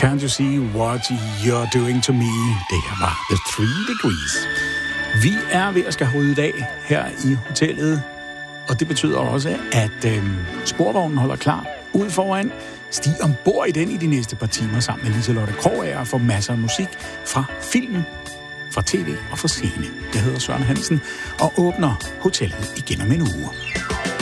Can't you see what you're doing to me? Det her var The 3 Degrees. Vi er ved at skal have ryddet af her i hotellet, og det betyder også, at sporvognen holder klar ud foran. Stig ombord i den i de næste par timer sammen med Liselotte Krogager og får masser af musik fra film, fra tv og fra scene. Jeg hedder Søren Hansen og åbner hotellet igen om en uge.